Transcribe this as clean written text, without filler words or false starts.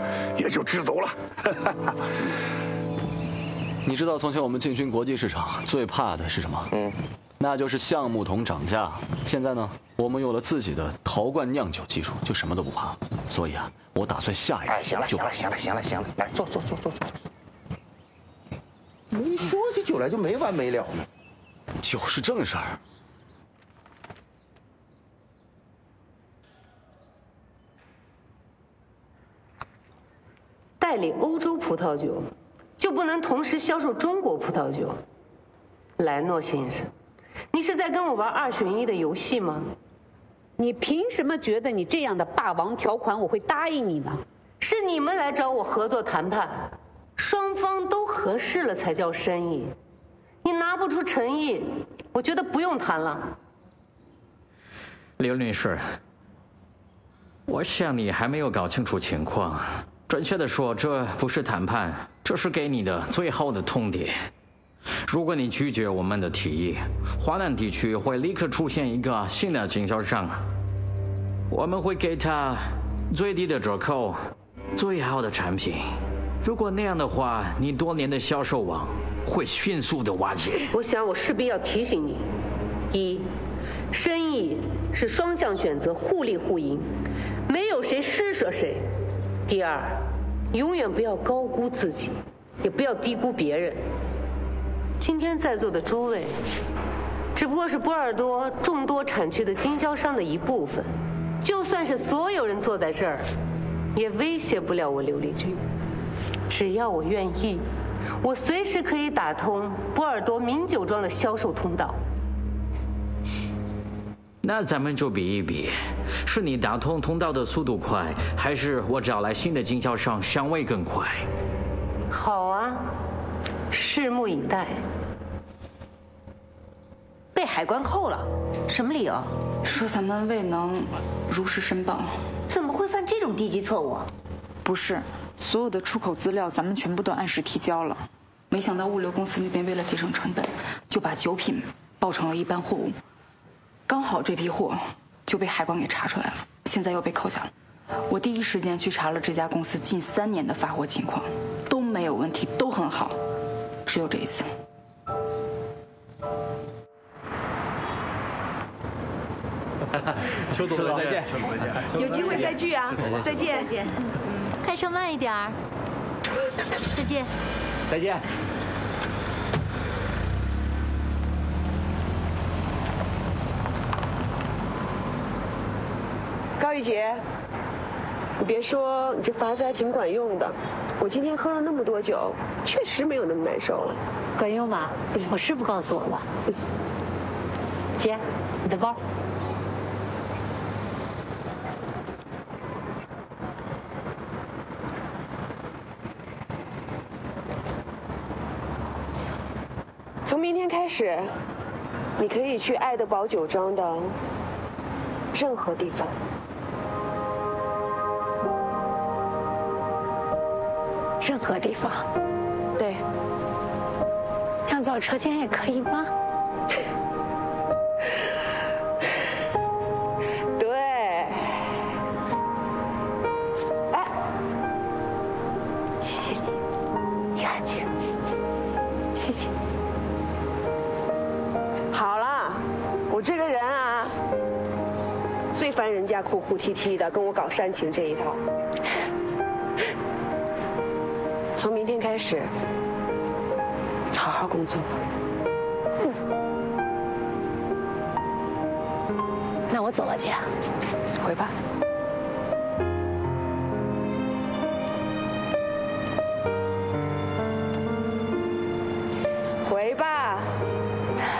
也就知足了。 你知道从前我们进军国际市场最怕的是什么？那就是橡木桶涨价。现在呢，我们有了自己的陶罐酿酒技术，就什么都不怕。所以啊，我打算下一步行了，来坐。没说起酒来就没完没了呢。 酒是正事儿。 代理欧洲葡萄酒，就不能同时销售中国葡萄酒？莱诺先生，你是在跟我玩2选1的游戏吗？ 你凭什么觉得你这样的霸王条款我会答应你呢？ 是你们来找我合作谈判，双方都合适了才叫生意。你拿不出诚意，我觉得不用谈了。 刘女士，我想你还没有搞清楚情况。准确的说，这不是谈判，这是给你的最后的通牒。如果你拒绝我们的提议，华南地区会立刻出现一个新的经销商，我们会给他最低的折扣，最好的产品。如果那样的话，你多年的销售网会迅速的瓦解。 我想我势必要提醒你：一，生意是双向选择，互利互赢，没有谁施舍谁。第二，永远不要高估自己，也不要低估别人。今天在座的诸位，只不过是波尔多众多产区的经销商的一部分，就算是所有人坐在这儿，也威胁不了我刘丽君。只要我愿意，我随时可以打通波尔多名酒庄的销售通道。 那咱们就比一比，是你打通通道的速度快，还是我找来新的经销商香味更快？ 好啊，拭目以待。 被海关扣了，什么理由？ 说咱们未能如实申报。 怎么会犯这种低级错误？ 不是，所有的出口资料咱们全部都按时提交了，没想到物流公司那边为了节省成本，就把酒品报成了一般货物。刚好这批货就被海关给查出来了，现在又被扣下了。我第一时间去查了这家公司近3年的发货情况，都没有问题，都很好，只有这一次。 邱总再见， 有机会再聚啊！再见，再见。 开车慢一点儿。再见。 再见。 高玉洁，你别说，你这法子还挺管用的。我今天喝了那么多酒，确实没有那么难受了。 管用吗？我师傅告诉我了。姐，你的包。 从明天开始，你可以去爱德堡酒庄的任何地方。 任何地方。 对。 让早车间也可以吗？ 对。哎， 谢谢你，你安静。谢谢。 好了，我这个人啊，最烦人家哭哭啼啼的跟我搞煽情这一套。从明天开始，好好工作。 那我走了，姐。 回吧。